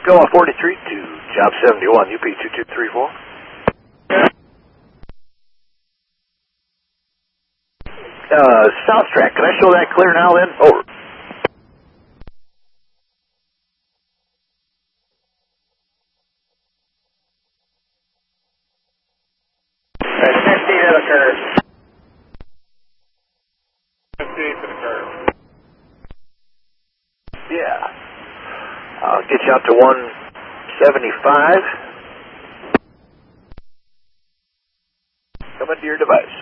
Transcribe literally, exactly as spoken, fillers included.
Go on forty-three to job seventy-one, U P two two three four. Uh, South Track, can I show that clear now then? Over. That's fifty to the curve. fifty to the curve. Yeah. I'll get you out to one seventy-five. Come into your device.